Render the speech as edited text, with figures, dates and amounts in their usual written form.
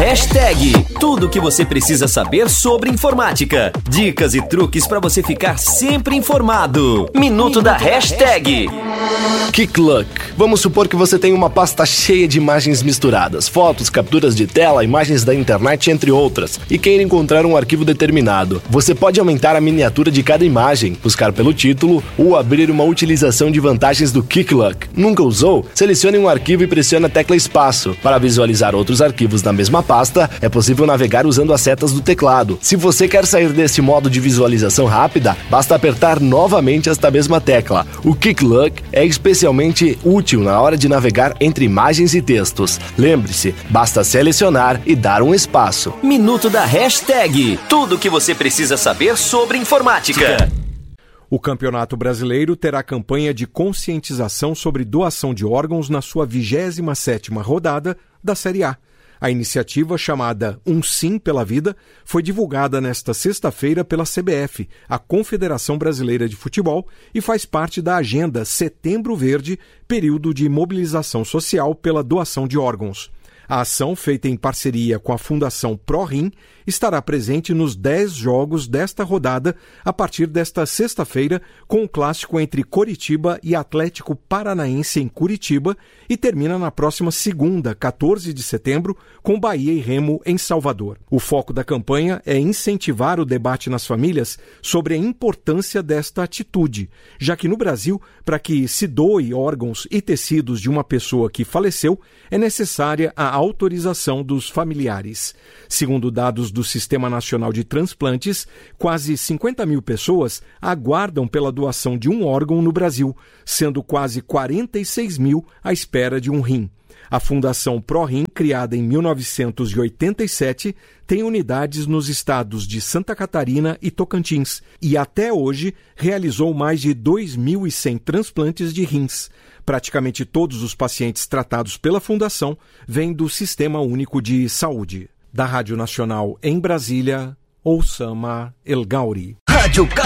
Hashtag. Tudo o que você precisa saber sobre informática. Dicas e truques para você ficar sempre informado. Minuto da Hashtag. KickLuck. Vamos supor que você tem uma pasta cheia de imagens misturadas, fotos, capturas de tela, imagens da internet, entre outras, e queira encontrar um arquivo determinado. Você pode aumentar a miniatura de cada imagem, buscar pelo título ou abrir uma utilização de vantagens do KickLuck. Nunca usou? Selecione um arquivo e pressione a tecla espaço. Para visualizar outros arquivos na mesma pasta, é possível navegar usando as setas do teclado. Se você quer sair deste modo de visualização rápida, basta apertar novamente esta mesma tecla. O KickLuck é especialmente útil na hora de navegar entre imagens e textos. Lembre-se, basta selecionar e dar um espaço. Minuto da Hashtag. Tudo o que você precisa saber sobre informática. O Campeonato Brasileiro terá campanha de conscientização sobre doação de órgãos na sua 27ª rodada da Série A. A iniciativa, chamada Um Sim pela Vida, foi divulgada nesta sexta-feira pela CBF, a Confederação Brasileira de Futebol, e faz parte da agenda Setembro Verde, período de mobilização social pela doação de órgãos. A ação, feita em parceria com a Fundação ProRim, estará presente nos 10 jogos desta rodada a partir desta sexta-feira, com o clássico entre Coritiba e Atlético Paranaense em Curitiba, e termina na próxima segunda, 14 de setembro, com Bahia e Remo em Salvador. O foco da campanha é incentivar o debate nas famílias sobre a importância desta atitude, já que no Brasil, para que se doe órgãos e tecidos de uma pessoa que faleceu, é necessária a autorização dos familiares. Segundo dados do Sistema Nacional de Transplantes, quase 50 mil pessoas aguardam pela doação de um órgão no Brasil, sendo quase 46 mil à espera de um rim. A Fundação ProRim, criada em 1987, tem unidades nos estados de Santa Catarina e Tocantins e até hoje realizou mais de 2.100 transplantes de rins. Praticamente todos os pacientes tratados pela Fundação vêm do Sistema Único de Saúde. Da Rádio Nacional em Brasília, Oussama El Gauri. Rádio